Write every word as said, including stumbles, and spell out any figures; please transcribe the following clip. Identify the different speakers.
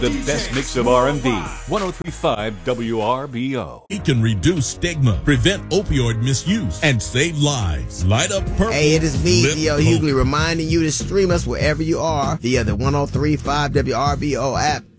Speaker 1: The best mix of R and B. one oh three point five W R B O.
Speaker 2: It can reduce stigma, prevent opioid misuse, and save lives. Light up purple.
Speaker 3: Hey, it is me,
Speaker 2: Lip
Speaker 3: Theo
Speaker 2: Hope.
Speaker 3: Hughley, reminding you to stream us wherever you are via the one oh three point five W R B O app